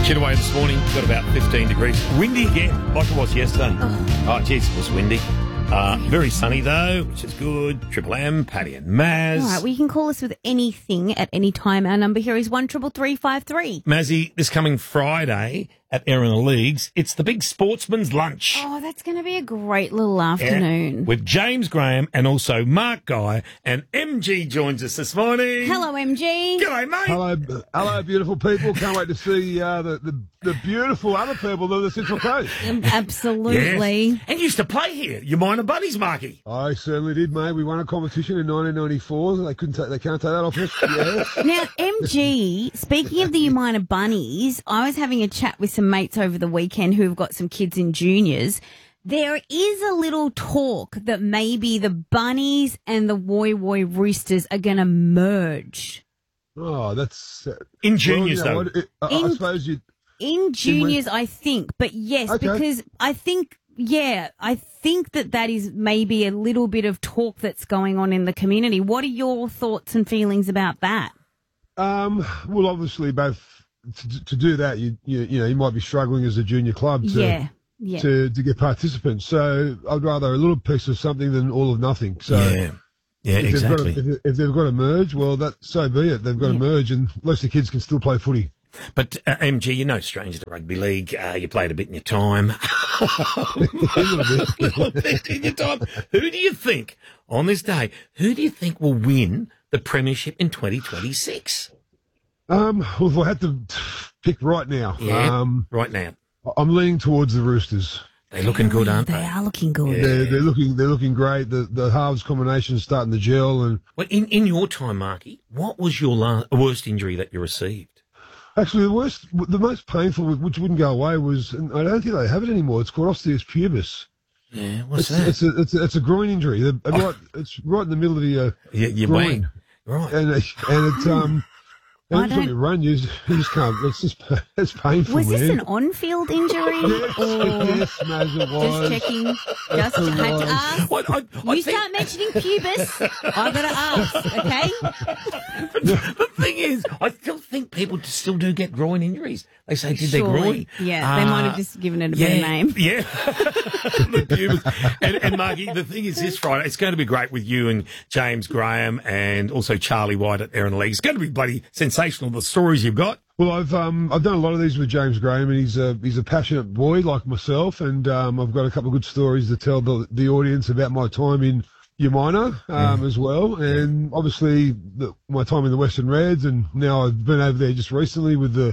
Get away this morning, got about 15 degrees. Windy again, like it was yesterday. Oh, geez, it was windy. Very sunny, though, which is good. Triple M, Paddy and Maz. All right, well, you can call us with anything at any time. Our number here is 133353. Mazzy, this coming Friday at Erina Leagues, it's the big sportsman's lunch. Oh, that's going to be a great little afternoon. With James Graham and also Mark Guy, and MG joins us this morning. Hello, MG. G'day, mate. Hello, beautiful people. Can't wait to see the beautiful other people of the Central Coast. Absolutely. Yes. And used to play here. Your minor buddies, Marky. I certainly did, mate. We won a competition in 1994. They can't take that off us. Yes. Now, MG, speaking of the Umina Bunnies, I was having a chat with some mates over the weekend who've got some kids in juniors. There is a little talk that maybe the Bunnies and the Woy Woy Roosters are going to merge. Oh, that's... in juniors, though. I suppose you... In juniors, I think. But yes, Okay. because I think that is maybe a little bit of talk that's going on in the community. What are your thoughts and feelings about that? Well, obviously, both to do that, you might be struggling as a junior club to get participants. So I'd rather a little piece of something than all of nothing. So yeah, exactly. If they've got to merge, well, so be it. They've got to merge, and at least the kids can still play footy. But, MG, you're no stranger to rugby league. You played a bit in your time. A little bit. In your time. Who do you think, on this day, will win the premiership in 2026? Well, if I had to pick right now, right now. I'm leaning towards the Roosters. They're looking good, aren't they? They are looking good. Yeah. They're looking great. The halves combination's starting to gel. And Well, in your time, Marky, what was your worst injury that you received? actually, the most painful, which wouldn't go away, was, and I don't think they have it anymore. It's called osteus pubis. Yeah, what's that? It's a groin injury. It's right in the middle of your Your groin. brain. Right. And it's every time you run, you just can't. It's painful. Was this man. an on-field injury? Yes, Maz, it was. Just checking. Just had to ask. I Start mentioning pubis, I've got to ask, okay? The thing is, I still think people still do get groin injuries. They say, did they groin? Yeah, they might have just given it a better name. Yeah. The pubis. And Marky, the thing is this Friday, it's going to be great with you and James Graham and also Charlie White at Erina League. It's going to be bloody sensational, the stories you've got. Well, I've done a lot of these with James Graham, and he's a passionate boy like myself, and I've got a couple of good stories to tell the audience about my time in Umina as well, and obviously my time in the Western Reds, and now I've been over there just recently with the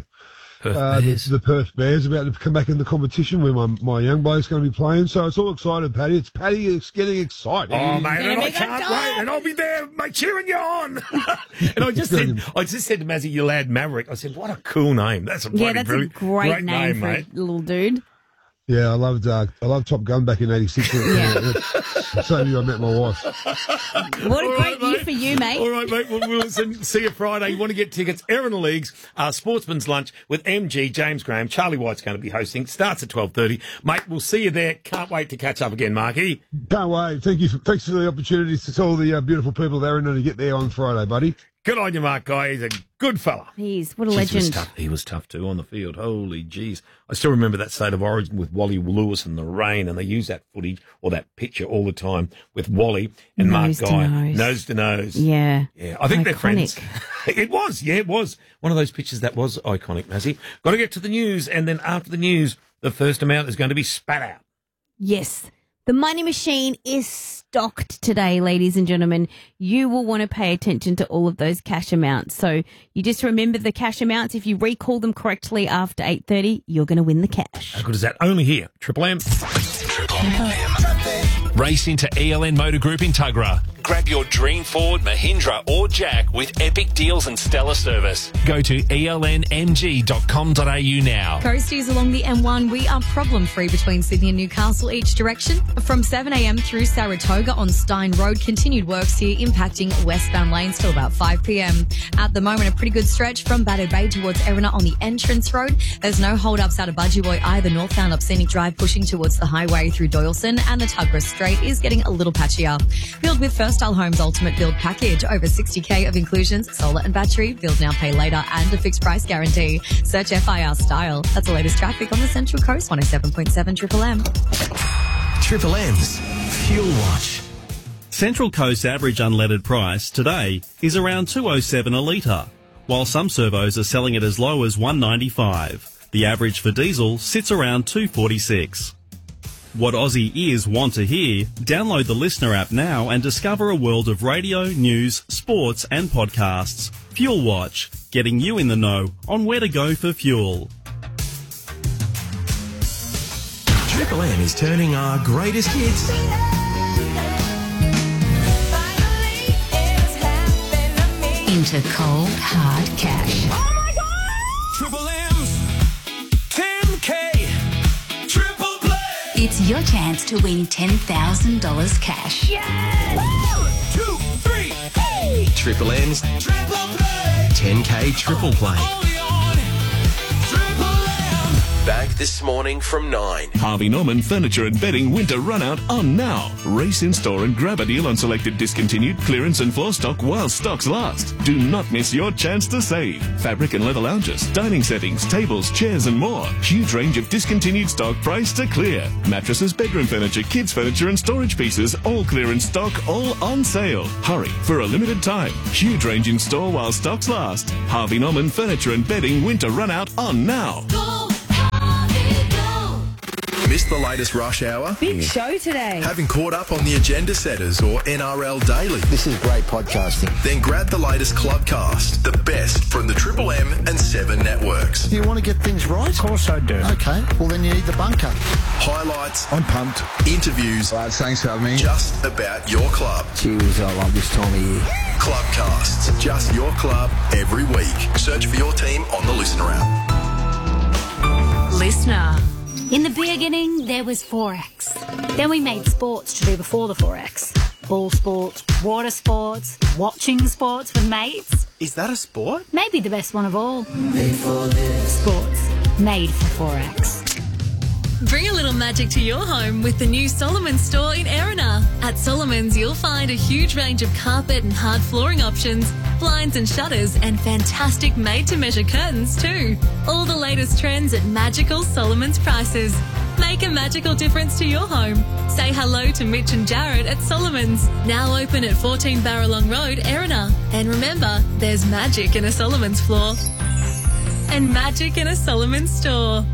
Perth Bears about to come back in the competition where my young bloke's going to be playing. So it's all excited, Paddy. It's getting exciting. Oh, mate, and I can't wait. And I'll be there, mate, cheering you on. And I just said to Mazzy, you lad Maverick, I said, what a cool name. That's a a great name for mate. a little dude. Yeah, I loved Top Gun back in '86. Same year I met my wife. What a great year for you, mate. All right, mate. We'll see you Friday. You want to get tickets? Erina Leagues, Sportsman's Lunch with MG, James Graham. Charlie White's going to be hosting. Starts at 12:30. Mate, we'll see you there. Can't wait to catch up again, Marky. Can't wait. Thanks for the opportunity to tell the beautiful people there and to get there on Friday, buddy. Good on you, Mark Guy. He's a good fella. What a legend. He was tough too on the field. Holy jeez. I still remember that State of Origin with Wally Lewis and the rain, and they use that footage or that picture all the time with Wally and Mark Guy. Nose to nose. Yeah. Yeah. I think they're friends. Iconic. It was. One of those pictures that was iconic, Mazzy. Got to get to the news, and then after the news, the first amount is going to be spat out. Yes. The money machine is stocked today, ladies and gentlemen. You will want to pay attention to all of those cash amounts. So you just remember the cash amounts. If you recall them correctly after 8:30, you're going to win the cash. How good is that? Only here. Triple M. Triple M. Race into ELN Motor Group in Tuggerah. Grab your dream Ford, Mahindra or Jack with epic deals and stellar service. Go to elnmg.com.au now. Coasties along the M1, we are problem-free between Sydney and Newcastle each direction. From 7 a.m. through Saratoga on Stein Road, continued works here impacting westbound lanes till about 5 p.m. At the moment, a pretty good stretch from Battered Bay towards Erina on the entrance road. There's no hold-ups out of Budgewoi either, northbound up Scenic Drive pushing towards the highway through Doyleson, and the Tuggerah Strait is getting a little patchier. Filled with first Lifestyle Homes Ultimate Build Package. Over 60k of inclusions, solar and battery, build now, pay later, and a fixed price guarantee. Search FIR Style. That's the latest traffic on the Central Coast, 107.7 Triple M. Triple M's Fuel Watch. Central Coast's average unleaded price today is around $2.07 a litre, while some servos are selling it as low as $1.95. The average for diesel sits around $2.46. What Aussie ears want to hear? Download the Listener app now and discover a world of radio, news, sports and podcasts. Fuel Watch, getting you in the know on where to go for fuel. Triple M is turning our greatest hits into cold, hard cash. Oh my God! Triple M's 10K Triple Play. It's your chance to win $10,000 cash. Yeah! 1, 2, 3, hey! Triple M's Triple Play. 10K Triple Play. Only on Triple M. Back this morning from 9. Harvey Norman Furniture and Bedding Winter Runout on now. Race in store and grab a deal on selected discontinued clearance and floor stock while stocks last. Do not miss your chance to save. Fabric and leather lounges, dining settings, tables, chairs and more. Huge range of discontinued stock priced to clear. Mattresses, bedroom furniture, kids furniture and storage pieces, all clearance stock, all on sale. Hurry for a limited time. Huge range in store while stocks last. Harvey Norman Furniture and Bedding Winter Runout on now. Missed the latest rush hour? Big show today. Haven't caught up on the Agenda Setters or NRL Daily? This is great podcasting. Then grab the latest Clubcast, the best from the Triple M and 7 networks. You want to get things right? Of course I do. Okay, well then you need the bunker. Highlights. I'm pumped. Interviews. Thanks for having me. Just about your club. Cheers, I love this time of year. Clubcasts, just your club every week. Search for your team on the Listener app. Listener. In the beginning, there was Forex. Then we made sports to do before the Forex. Ball sports, water sports, watching sports with mates. Is that a sport? Maybe the best one of all. Made for this. Sports. Made for Forex. Bring a little magic to your home with the new Solomon's store in Erina. At Solomon's, you'll find a huge range of carpet and hard flooring options, blinds and shutters, and fantastic made-to-measure curtains too. All the latest trends at magical Solomon's prices. Make a magical difference to your home. Say hello to Mitch and Jared at Solomon's. Now open at 14 Barralong Road, Erina. And remember, there's magic in a Solomon's floor. And magic in a Solomon's store.